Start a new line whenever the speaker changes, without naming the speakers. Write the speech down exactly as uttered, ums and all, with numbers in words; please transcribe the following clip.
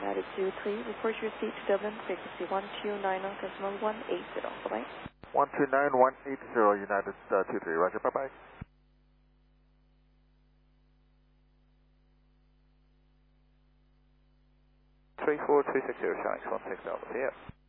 United two three, report your seat to Dublin, frequency one two nine zero, decimal one eight zero. Bye-bye.
one two nine one eight zero, United uh, two three, roger, bye-bye.
three four two six zero, Shanks one six Delta, see ya.